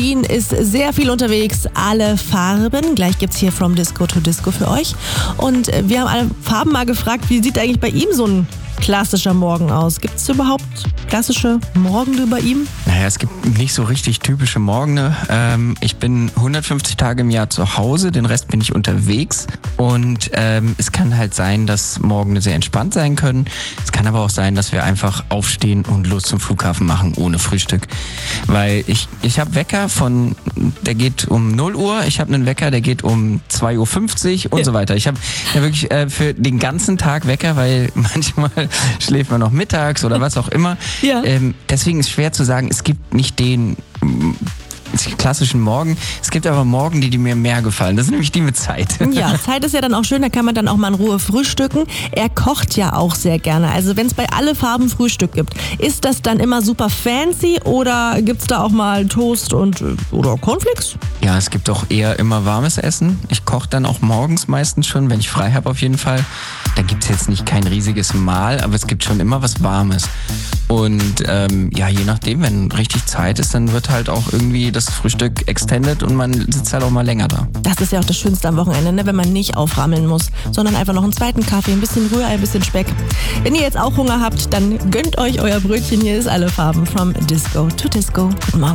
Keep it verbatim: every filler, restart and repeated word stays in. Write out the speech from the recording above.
Ihn ist sehr viel unterwegs, alle Farben. Gleich gibt's hier From Disco to Disco für euch. Und wir haben alle Farben mal gefragt, wie sieht eigentlich bei ihm so ein klassischer Morgen aus? Gibt es überhaupt klassische Morgende bei ihm? Naja, es gibt nicht so richtig typische Morgende. Ähm, ich bin hundertfünfzig Tage im Jahr zu Hause, den Rest bin ich unterwegs. Und ähm, es kann halt sein, dass Morgende sehr entspannt sein können. Es kann aber auch sein, dass wir einfach aufstehen und los zum Flughafen machen, ohne Frühstück. Weil ich, ich habe Wecker von, der geht um null Uhr, ich habe einen Wecker, der geht um zwei Uhr fünfzig und ja. so weiter. Ich habe ja wirklich äh, für den ganzen Tag Wecker, weil manchmal schläft man noch mittags oder was auch immer. Ja. Ähm, deswegen ist schwer zu sagen, es gibt nicht den m, klassischen Morgen. Es gibt aber Morgen, die, die mir mehr gefallen. Das sind nämlich die mit Zeit. Ja, Zeit ist ja dann auch schön, da kann man dann auch mal in Ruhe frühstücken. Er kocht ja auch sehr gerne. Also wenn es bei alle Farben Frühstück gibt, ist das dann immer super fancy oder gibt es da auch mal Toast und oder Cornflakes? Ja, es gibt auch eher immer warmes Essen. Ich koche dann auch morgens meistens schon, wenn ich frei habe auf jeden Fall. Da gibt es jetzt nicht kein riesiges Mahl, aber es gibt schon immer was Warmes. Und ähm, ja, je nachdem, wenn richtig Zeit ist, dann wird halt auch irgendwie das Frühstück extended und man sitzt halt auch mal länger da. Das ist ja auch das Schönste am Wochenende, ne? Wenn man nicht auframmeln muss, sondern einfach noch einen zweiten Kaffee, ein bisschen Rührei, ein bisschen Speck. Wenn ihr jetzt auch Hunger habt, dann gönnt euch euer Brötchen. Hier ist alle Farben from Disco to Disco. Guten Morgen.